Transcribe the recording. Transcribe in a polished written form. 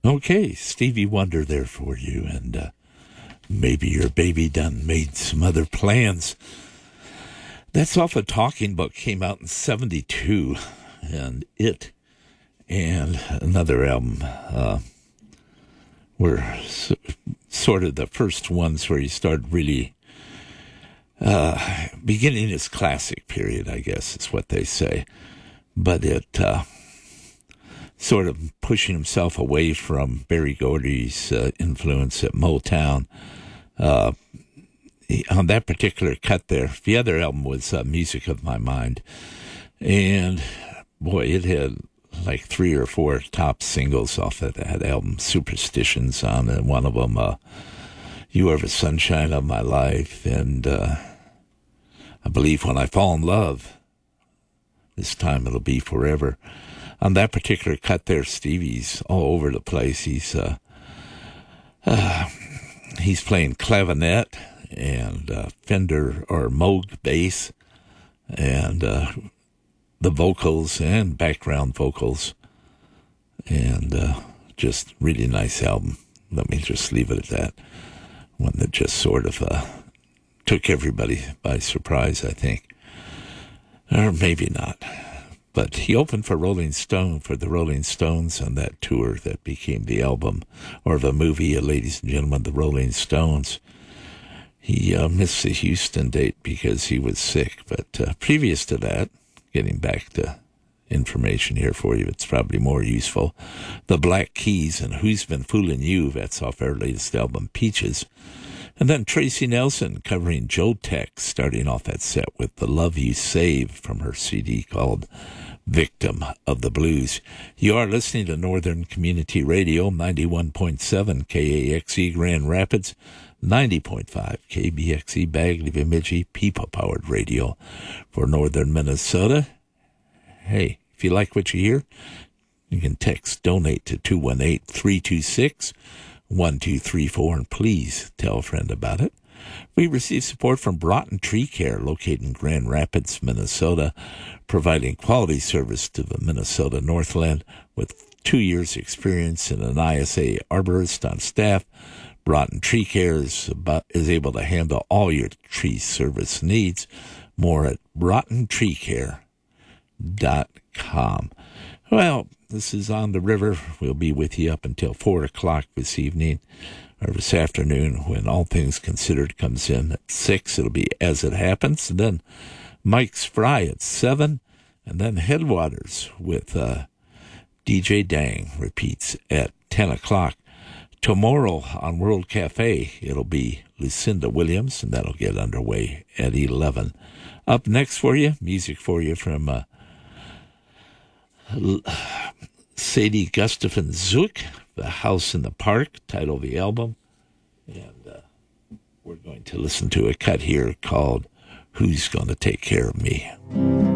Okay, Stevie Wonder there for you, and maybe your baby done made some other plans. That's off a Talking Book, came out in 72, and it and another album were sort of the first ones where he started really beginning his classic period, I guess is what they say. But it sort of pushing himself away from Berry Gordy's influence at Motown. On that particular cut there, the other album was Music of My Mind. And, boy, it had like 3 or 4 top singles off of that album. Superstitions on it, one of them, You Are the Sunshine of My Life, and I believe When I Fall in Love, This Time It'll Be Forever. On that particular cut there, Stevie's all over the place. He's playing clavinet and Fender or Moog bass, and the vocals and background vocals, and just really nice album. Let me just leave it at that. One that just sort of took everybody by surprise, I think. Or maybe not. But he opened for the Rolling Stones on that tour that became the album, or the movie, Ladies and Gentlemen, the Rolling Stones. He missed the Houston date because he was sick. But previous to that, getting back to information here for you, it's probably more useful. The Black Keys and Who's Been Fooling You, that's off our latest album, Peaches. And then Tracy Nelson covering Joe Tex, starting off that set with The Love You Save from her CD called Victim of the Blues. You are listening to Northern Community Radio, 91.7 KAXE Grand Rapids, 90.5 KBXE Bagley Bemidji, people-powered radio for Northern Minnesota. Hey, if you like what you hear, you can text donate to 218-326-1234, and please tell a friend about it. We receive support from Broughton Tree Care, located in Grand Rapids, Minnesota, providing quality service to the Minnesota Northland with 2 years' experience and an ISA arborist on staff. Broughton Tree Care is able to handle all your tree service needs. More at BroughtonTreeCare.com. Well, this is On the River. We'll be with you up until 4 o'clock this evening, or this afternoon, when All Things Considered comes in at 6. It'll be As It Happens. And then Mike's Fry at 7. And then Headwaters with DJ Dang repeats at 10 o'clock. Tomorrow on World Cafe, it'll be Lucinda Williams, and that'll get underway at 11. Up next for you, music for you from Sadie Gustafson Zook, The House in the Park, title of the album. And we're going to listen to a cut here called Who's Gonna Take Care of Me?